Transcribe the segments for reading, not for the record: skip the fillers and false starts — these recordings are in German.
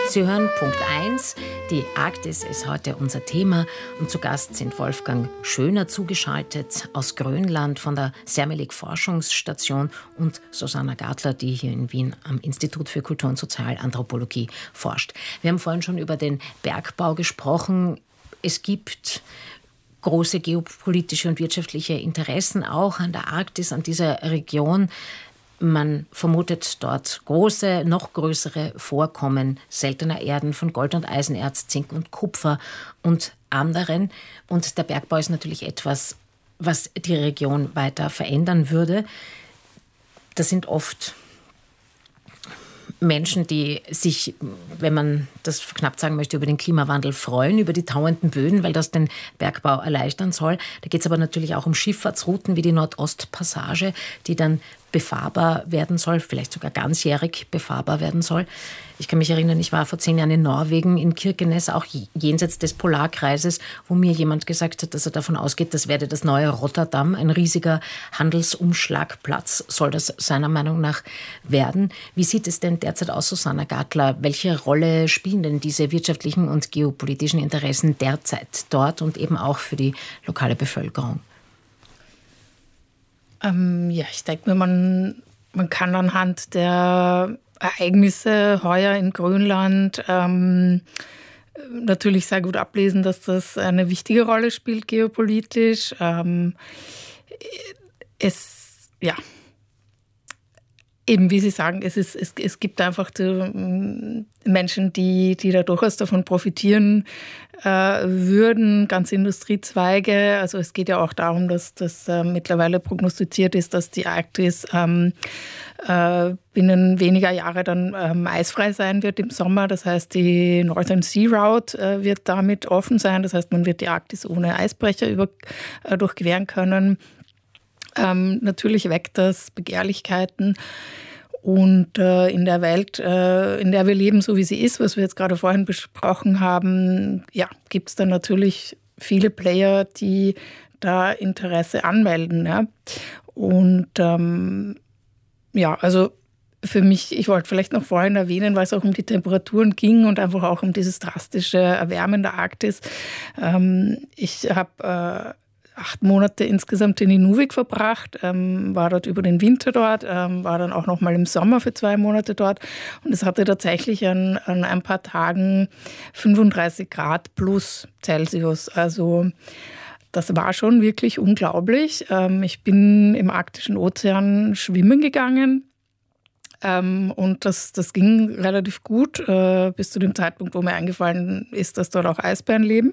Sie hören Punkt 1. Die Arktis ist heute unser Thema. Und zu Gast sind Wolfgang Schöner zugeschaltet aus Grönland von der Sermelik-Forschungsstation und Susanna Gartler, die hier in Wien am Institut für Kultur- und Sozialanthropologie forscht. Wir haben vorhin schon über den Bergbau gesprochen. Es gibt große geopolitische und wirtschaftliche Interessen auch an der Arktis, an dieser Region. Man vermutet dort große, noch größere Vorkommen seltener Erden von Gold und Eisenerz, Zink und Kupfer und anderen. Und der Bergbau ist natürlich etwas, was die Region weiter verändern würde. Das sind oft Menschen, die sich, wenn man das knapp sagen möchte, über den Klimawandel freuen, über die tauenden Böden, weil das den Bergbau erleichtern soll. Da geht es aber natürlich auch um Schifffahrtsrouten wie die Nordostpassage, die dann befahrbar werden soll, vielleicht sogar ganzjährig befahrbar werden soll. Ich kann mich erinnern, ich war vor 10 Jahren in Norwegen, in Kirkenes, auch jenseits des Polarkreises, wo mir jemand gesagt hat, dass er davon ausgeht, das werde das neue Rotterdam, ein riesiger Handelsumschlagplatz soll das seiner Meinung nach werden. Wie sieht es denn derzeit aus, Susanna Gartler? Welche Rolle spielen denn diese wirtschaftlichen und geopolitischen Interessen derzeit dort und eben auch für die lokale Bevölkerung? Ich denke mir, man kann anhand der Ereignisse heuer in Grönland natürlich sehr gut ablesen, dass das eine wichtige Rolle spielt geopolitisch. Eben wie Sie sagen, es gibt einfach die Menschen, die da durchaus davon profitieren würden, ganze Industriezweige. Also es geht ja auch darum, dass das mittlerweile prognostiziert ist, dass die Arktis binnen weniger Jahre dann eisfrei sein wird im Sommer. Das heißt, die Northern Sea Route wird damit offen sein. Das heißt, man wird die Arktis ohne Eisbrecher durchqueren können. Natürlich weckt das Begehrlichkeiten. Und in der Welt, in der wir leben, so wie sie ist, was wir jetzt gerade vorhin besprochen haben, ja, gibt es dann natürlich viele Player, die da Interesse anmelden. Ja. Und also für mich, ich wollte vielleicht noch vorhin erwähnen, weil es auch um die Temperaturen ging und einfach auch um dieses drastische Erwärmen der Arktis. Ich habe 8 Monate insgesamt in Inuvik verbracht, war dort über den Winter dort, war dann auch noch mal im Sommer für 2 Monate dort und es hatte tatsächlich an ein paar Tagen 35 Grad plus Celsius. Also das war schon wirklich unglaublich. Ich bin im Arktischen Ozean schwimmen gegangen. Und das ging relativ gut, bis zu dem Zeitpunkt, wo mir eingefallen ist, dass dort auch Eisbären leben.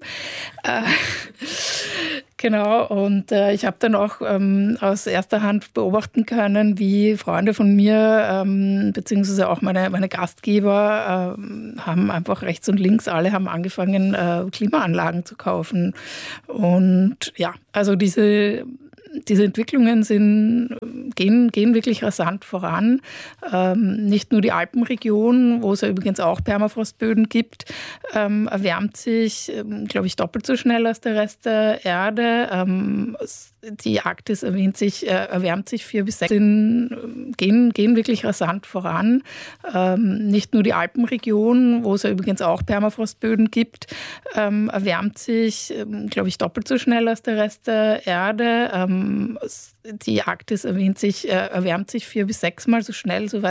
Genau, und ich habe dann auch aus erster Hand beobachten können, wie Freunde von mir, beziehungsweise auch meine Gastgeber, haben einfach rechts und links, alle haben angefangen, Klimaanlagen zu kaufen. Und ja, also diese Entwicklungen gehen wirklich rasant voran. Nicht nur die Alpenregion, wo es ja übrigens auch Permafrostböden gibt, erwärmt sich, glaube ich, doppelt so schnell als der Rest der Erde. Die Arktis erwärmt sich 4 bis 6, gehen wirklich rasant voran. Nicht nur die Alpenregion, wo es ja übrigens auch Permafrostböden gibt, erwärmt sich, glaube ich, doppelt so schnell als der Rest der Erde. Die Arktis erwärmt sich 4 bis 6 Mal so schnell, so